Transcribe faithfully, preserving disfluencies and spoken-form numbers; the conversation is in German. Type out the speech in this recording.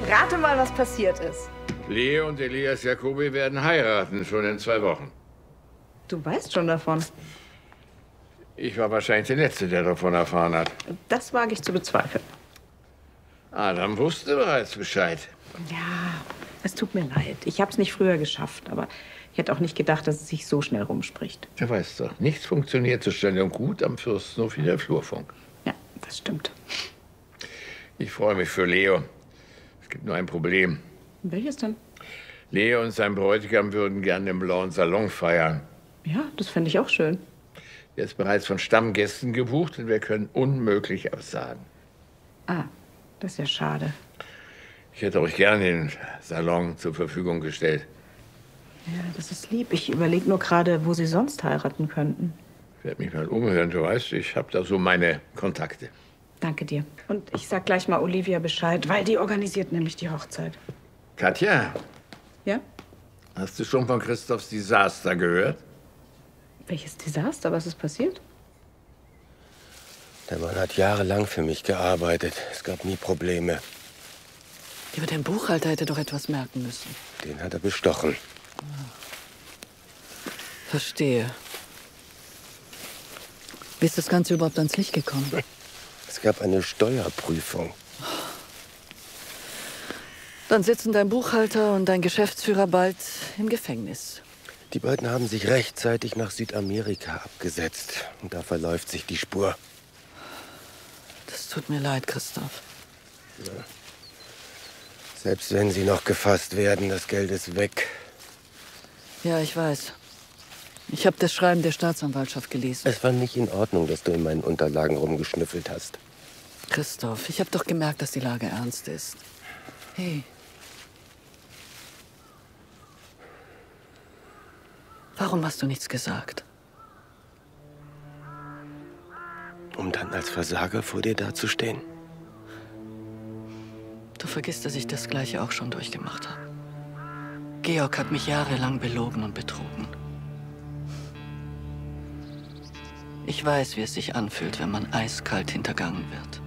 rate mal, was passiert ist. Leo und Elias Jacobi werden heiraten, schon in zwei Wochen. Du weißt schon davon. Ich war wahrscheinlich der Letzte, der davon erfahren hat. Das wage ich zu bezweifeln. Adam wusste bereits Bescheid. Ja, es tut mir leid. Ich habe es nicht früher geschafft, aber ich hätte auch nicht gedacht, dass es sich so schnell rumspricht. Du weißt doch, nichts funktioniert so schnell und gut am Fürstenhof wie der Flurfunk. Ja, das stimmt. Ich freue mich für Leo. Es gibt nur ein Problem. Welches denn? Leo und sein Bräutigam würden gerne im blauen Salon feiern. Ja, das fände ich auch schön. Der ist bereits von Stammgästen gebucht und wir können unmöglich absagen. Ah, das ist ja schade. Ich hätte euch gerne den Salon zur Verfügung gestellt. Ja, das ist lieb. Ich überlege nur gerade, wo Sie sonst heiraten könnten. Ich werde mich mal umhören, du weißt, ich habe da so meine Kontakte. Danke dir. Und ich sag gleich mal Olivia Bescheid, weil die organisiert nämlich die Hochzeit. Katja, Ja? hast du schon von Christophs Desaster gehört? Welches Desaster? Was ist passiert? Der Mann hat jahrelang für mich gearbeitet. Es gab nie Probleme. Über den Buchhalter hätte doch etwas merken müssen. Den hat er bestochen. Verstehe. Wie ist das Ganze überhaupt ans Licht gekommen? Es gab eine Steuerprüfung. Dann sitzen dein Buchhalter und dein Geschäftsführer bald im Gefängnis. Die beiden haben sich rechtzeitig nach Südamerika abgesetzt. Und da verläuft sich die Spur. Das tut mir leid, Christoph. Ja. Selbst wenn sie noch gefasst werden, das Geld ist weg. Ja, ich weiß. Ich habe das Schreiben der Staatsanwaltschaft gelesen. Es war nicht in Ordnung, dass du in meinen Unterlagen rumgeschnüffelt hast. Christoph, ich habe doch gemerkt, dass die Lage ernst ist. Hey. Warum hast du nichts gesagt? Um dann als Versager vor dir dazustehen? Du vergisst, dass ich das Gleiche auch schon durchgemacht habe. Georg hat mich jahrelang belogen und betrogen. Ich weiß, wie es sich anfühlt, wenn man eiskalt hintergangen wird.